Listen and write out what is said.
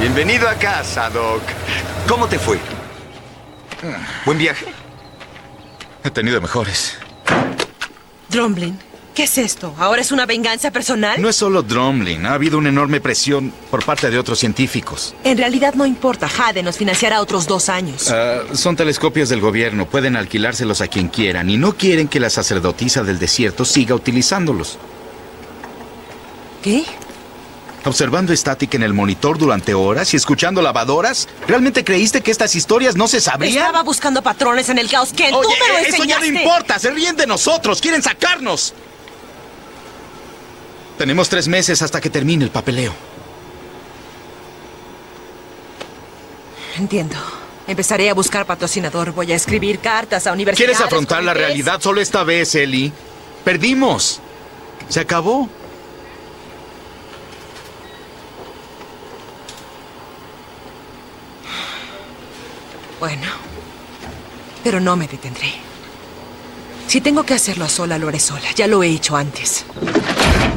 Bienvenido a casa, Doc. ¿Cómo te fue? ¿Buen viaje? He tenido mejores. Drumlin, ¿qué es esto? ¿Ahora es una venganza personal? No es solo Drumlin. Ha habido una enorme presión por parte de otros científicos. En realidad no importa. Jade nos financiará otros 2 años. Son telescopios del gobierno. Pueden alquilárselos a quien quieran. Y no quieren que la sacerdotisa del desierto siga utilizándolos. ¿Qué? Observando estática en el monitor durante horas y escuchando lavadoras. ¿Realmente creíste que estas historias no se sabrían? Estaba buscando patrones en el caos. Ken, Oye, tú me lo eso ya no enseñaste. importa. Se ríen de nosotros. Quieren sacarnos. Tenemos 3 meses hasta que termine el papeleo. Entiendo. Empezaré a buscar patrocinador. Voy a escribir cartas a universidades. ¿Quieres afrontar la comités? realidad solo esta vez, Ellie? Perdimos. Se acabó. Bueno, pero no me detendré. Si tengo que hacerlo a sola, lo haré sola. Ya lo he hecho antes.